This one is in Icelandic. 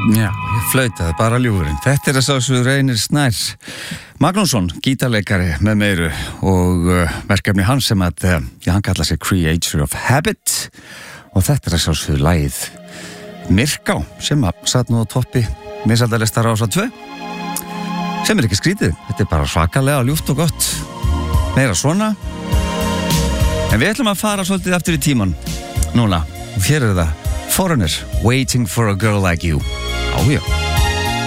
Já, ég flautaði bara ljúfurinn. Þetta að sjálfsögðu Reynir Snær Magnússon, gítarleikari með meiru og verkefni hans sem að, hann kallar sig Creator of Habit og þetta að sjálfsögðu lagið Myrká sem að satt nú á toppi misaldarlistar Rásar 2 sem ekki skrítið, þetta bara svakalega ljúft og gott, meira svona. En við ætlum að fara svolítið aftur í tíman núna og hér það Foreigner, Waiting for a Girl Like You. Já.